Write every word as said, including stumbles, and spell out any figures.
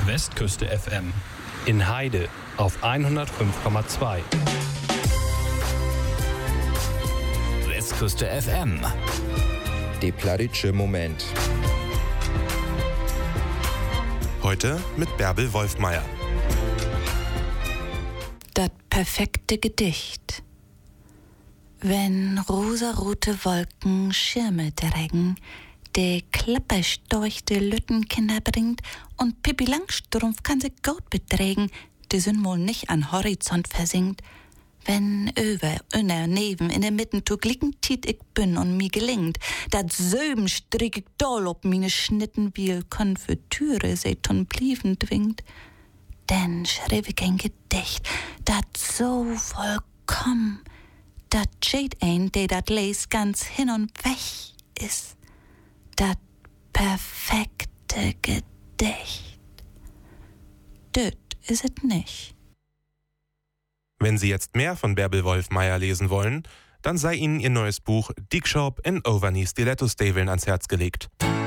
Westküste F M. In Heide auf hundertfünf Komma zwei. Westküste F M. Der plattdeutsche Moment. Heute mit Bärbel Wolfmeier. Das perfekte Gedicht. Wenn rosarote Wolken Schirme trägen, der klapperstorchte Lüttenkinder bringt und Pippi Langstrumpf kann sich gut beträgen, die sind wohl nicht an Horizont versinkt. Wenn über, unner, neben, in der Mitten zu glicken, tiet ich bin und mi gelingt, dat Söben strick ich doll ob mine Schnitten wie Konfitüre se ton Blieven dwingt. Denn schrieb ich ein Gedicht, dat so vollkommen, dat steht ein, der dat les ganz hin und weg ist. Dat perfekte Gedicht. Död is es nicht. Wenn Sie jetzt mehr von Bärbel Wolfmeier lesen wollen, dann sei Ihnen ihr neues Buch Dick Shop in Overknee Stiletto Staveln ans Herz gelegt.